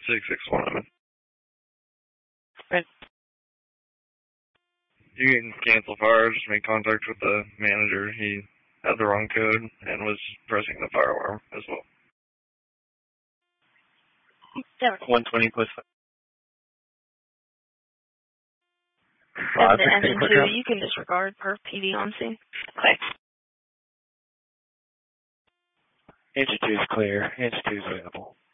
661. Right. You can cancel fire, just make contact with the manager. He had the wrong code and was pressing the fire alarm as well. 120 plus 5. Engine 2, you can disregard per PD on scene. Okay. Engine 2 is clear. Engine 2 is available.